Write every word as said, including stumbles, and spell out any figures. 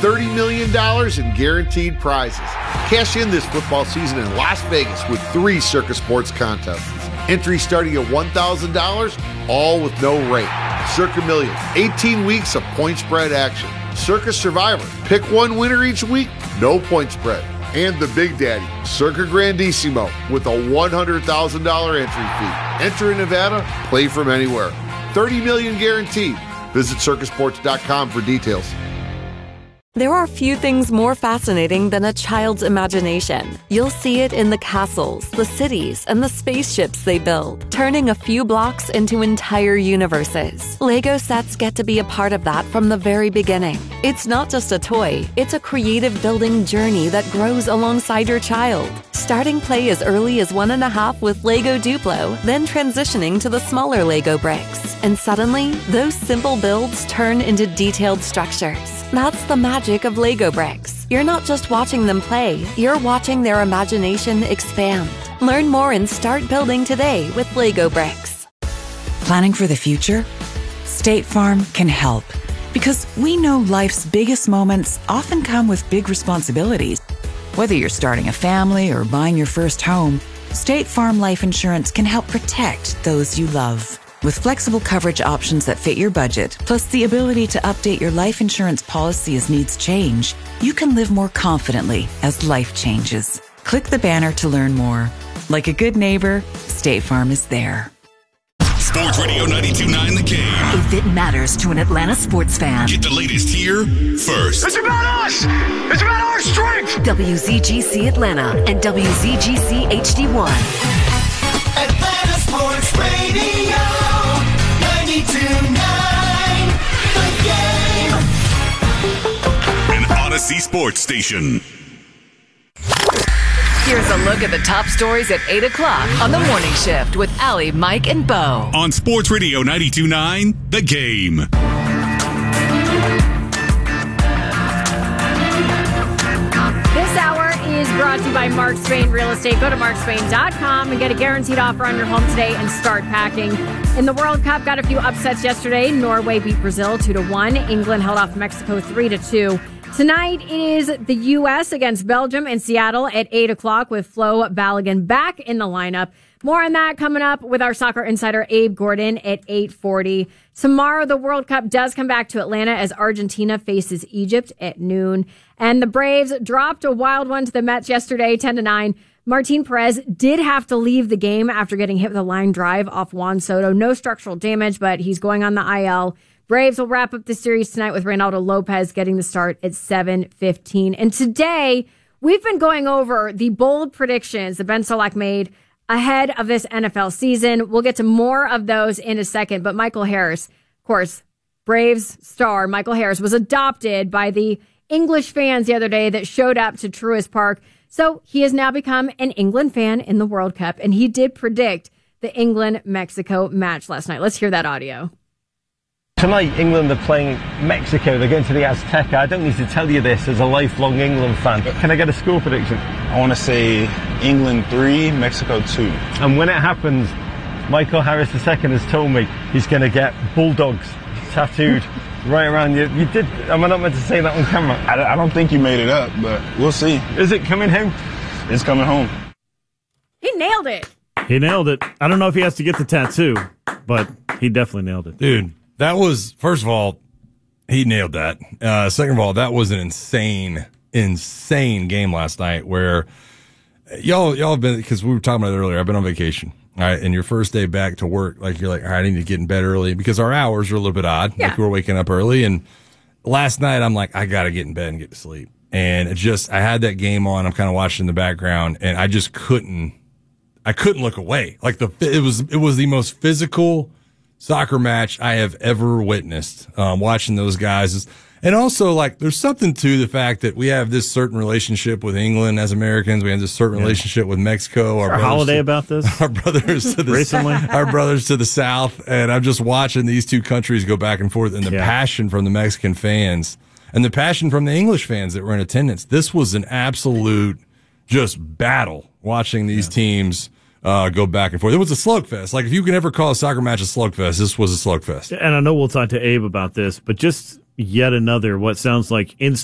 thirty million dollars in guaranteed prizes. Cash in this football season in Las Vegas with three Circa Sports contests. Entry starting at one thousand dollars, all with no rate. Circa Millions, eighteen weeks of point spread action. Circa Survivor, pick one winner each week, no point spread. And the Big Daddy, Circa Grandissimo, with a one hundred thousand dollars entry fee. Enter in Nevada, play from anywhere. thirty million dollars guaranteed. Visit circa sports dot com for details. There are few things more fascinating than a child's imagination. You'll see it in the castles, the cities, and the spaceships they build, turning a few blocks into entire universes. Lego sets get to be a part of that from the very beginning. It's not just a toy, it's a creative building journey that grows alongside your child. Starting play as early as one and a half with Lego Duplo, then transitioning to the smaller Lego bricks. And suddenly, those simple builds turn into detailed structures. That's the magic of Lego bricks. You're not just watching them play, you're watching their imagination expand. Learn more and start building today with Lego bricks. Planning for the future? State Farm can help. Because we know life's biggest moments often come with big responsibilities. Whether you're starting a family or buying your first home, State Farm Life Insurance can help protect those you love. With flexible coverage options that fit your budget, plus the ability to update your life insurance policy as needs change, you can live more confidently as life changes. Click the banner to learn more. Like a good neighbor, State Farm is there. Sports Radio ninety-two point nine The Game. If it matters to an Atlanta sports fan. Get the latest here first. It's about us! It's about our strength! W Z G C Atlanta and W Z G C H D one. Atlanta Sports Radio ninety-two point nine The Game. An Odyssey Sports Station. Here's a look at the top stories at eight o'clock on the morning shift with Allie, Mike, and Bo. On Sports Radio ninety-two point nine The Game. This hour is brought to you by Mark Spain Real Estate. Go to mark spain dot com and get a guaranteed offer on your home today and start packing. In the World Cup, got a few upsets yesterday. Norway beat Brazil two to one. England held off Mexico three to two. Tonight is the U S against Belgium in Seattle at eight o'clock with Flo Balogun back in the lineup. More on that coming up with our soccer insider Abe Gordon at eight forty. Tomorrow, the World Cup does come back to Atlanta as Argentina faces Egypt at noon. And the Braves dropped a wild one to the Mets yesterday, ten to nine. Martin Perez did have to leave the game after getting hit with a line drive off Juan Soto. No structural damage, but he's going on the I L. Braves will wrap up the series tonight with Reynaldo Lopez getting the start at seven fifteen. And today, we've been going over the bold predictions that Ben Solak made ahead of this N F L season. We'll get to more of those in a second. But Michael Harris, of course, Braves star Michael Harris was adopted by the English fans the other day that showed up to Truist Park. So he has now become an England fan in the World Cup. And he did predict the England-Mexico match last night. Let's hear that audio. Tonight, England are playing Mexico. They're going to the Azteca. I don't need to tell you this as a lifelong England fan. Can I get a score prediction? I want to say England three, Mexico two. And when it happens, Michael Harris the second has told me he's going to get bulldogs tattooed right around you. You did. Am I not meant to say that on camera? I, I don't think you made it up, but we'll see. Is it coming home? It's coming home. He nailed it. He nailed it. I don't know if he has to get the tattoo, but he definitely nailed it. Dude. That was, first of all, he nailed that. Uh, second of all, that was an insane, insane game last night where y'all, y'all have been, because we were talking about it earlier, I've been on vacation, all right, and your first day back to work, like, you're like, all right, I need to get in bed early because our hours are a little bit odd. Yeah. Like, we were waking up early, and last night I'm like, I got to get in bed and get to sleep. And it just, I had that game on, I'm kind of watching in the background, and I just couldn't, I couldn't look away. Like, the, it was, it was the most physical soccer match I have ever witnessed, um, watching those guys. And also, like, there's something to the fact that we have this certain relationship with England as Americans. We have this certain yeah. relationship with Mexico. Our, our holiday to, about this? Our brothers to the recently, our brothers to the south. And I'm just watching these two countries go back and forth, and the yeah. passion from the Mexican fans and the passion from the English fans that were in attendance. This was an absolute just battle watching these yeah. teams Uh, go back and forth. It was a slugfest. Like, if you can ever call a soccer match a slugfest, this was a slugfest. And I know we'll talk to Abe about this, but just yet another, what sounds like instant